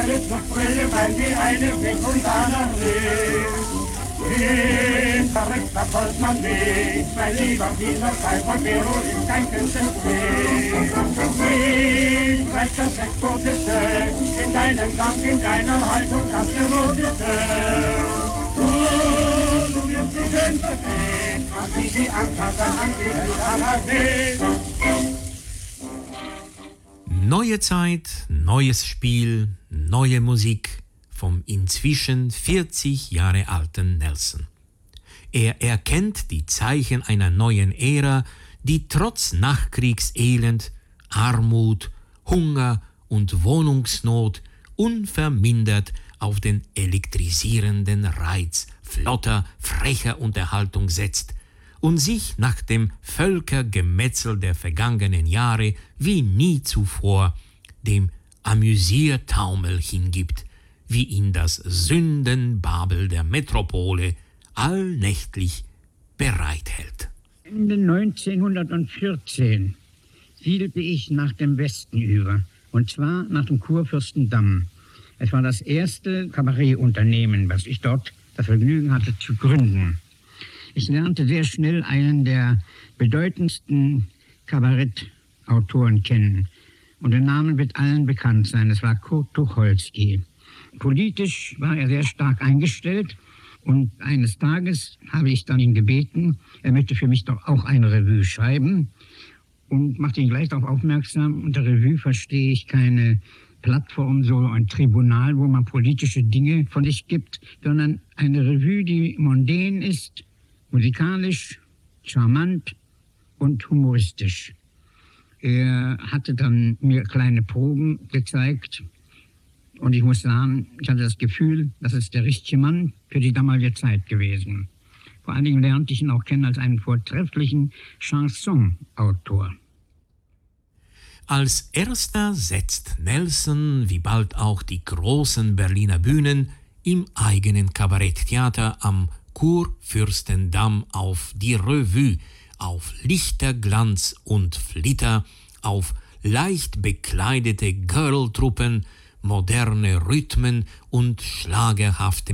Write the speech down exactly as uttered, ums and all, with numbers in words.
eine Zuchtbrille, weil die eine weg und danach lebt. Den verrückter Volksmann nicht, mein lieber dieser Fall von Vero ist kein Küstenweg. Ich weiß das Exoteste, in deinem Gang, in deiner Haltung, das Geroteste. Oh, du wirst die Schönste sehen, was wie die Angst hat, dann an die Sache sehen. Neue Zeit, neues Spiel, neue Musik vom inzwischen vierzig Jahre alten Nelson. Er erkennt die Zeichen einer neuen Ära, die trotz Nachkriegselend, Armut, Hunger und Wohnungsnot unvermindert auf den elektrisierenden Reiz flotter, frecher Unterhaltung setzt und sich nach dem Völkergemetzel der vergangenen Jahre wie nie zuvor dem Amüsiertaumel hingibt, wie ihn das Sündenbabel der Metropole allnächtlich bereithält. Ende neunzehnhundertvierzehn siedelte ich nach dem Westen über, und zwar nach dem Kurfürstendamm. Es war das erste Kabarettunternehmen, was ich dort das Vergnügen hatte zu gründen. Ich lernte sehr schnell einen der bedeutendsten Kabarettautoren kennen. Und der Name wird allen bekannt sein. Es war Kurt Tucholsky. Politisch war er sehr stark eingestellt. Und eines Tages habe ich dann ihn gebeten, er möchte für mich doch auch eine Revue schreiben. Und machte ihn gleich darauf aufmerksam, unter Revue verstehe ich keine Plattform, so ein Tribunal, wo man politische Dinge von sich gibt, sondern eine Revue, die mondän ist, musikalisch, charmant und humoristisch. Er hatte dann mir kleine Proben gezeigt und ich muss sagen, ich hatte das Gefühl, das ist der richtige Mann für die damalige Zeit gewesen. Vor allen Dingen lernte ich ihn auch kennen als einen vortrefflichen Chansonautor. Als erster setzt Nelson, wie bald auch die großen Berliner Bühnen, im eigenen Kabaretttheater am Kurfürstendamm auf die Revue, auf Lichterglanz und Flitter, auf leicht bekleidete Girltruppen, moderne Rhythmen und schlagerhafte